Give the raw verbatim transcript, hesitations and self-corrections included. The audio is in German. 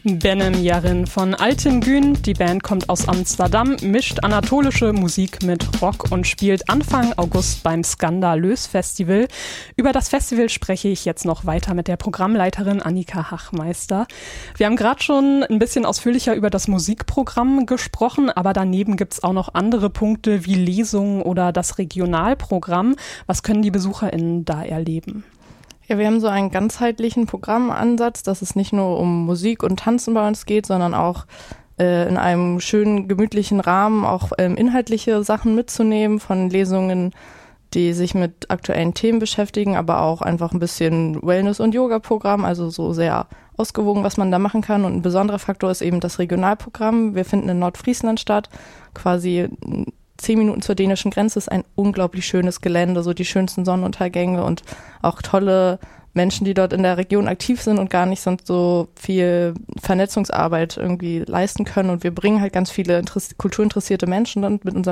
Benem Yarin von Altingün. Die Band kommt aus Amsterdam, mischt anatolische Musik mit Rock und spielt Anfang August beim Skandalös Festival. Über das Festival spreche ich jetzt noch weiter mit der Programmleiterin Annika Hachmeister. Wir haben gerade schon ein bisschen ausführlicher über das Musikprogramm gesprochen, aber daneben gibt es auch noch andere Punkte wie Lesungen oder das Regionalprogramm. Was können die BesucherInnen da erleben? Ja, wir haben so einen ganzheitlichen Programmansatz, dass es nicht nur um Musik und Tanzen bei uns geht, sondern auch äh, in einem schönen, gemütlichen Rahmen auch ähm, inhaltliche Sachen mitzunehmen, von Lesungen, die sich mit aktuellen Themen beschäftigen, aber auch einfach ein bisschen Wellness- und Yoga-Programm, also so sehr ausgewogen, was man da machen kann. Und ein besonderer Faktor ist eben das Regionalprogramm. Wir finden in Nordfriesland statt, quasi zehn Minuten zur dänischen Grenze, ist ein unglaublich schönes Gelände, so die schönsten Sonnenuntergänge und auch tolle Menschen, die dort in der Region aktiv sind und gar nicht sonst so viel Vernetzungsarbeit irgendwie leisten können. Und wir bringen halt ganz viele Interess- kulturinteressierte Menschen dann mit unserem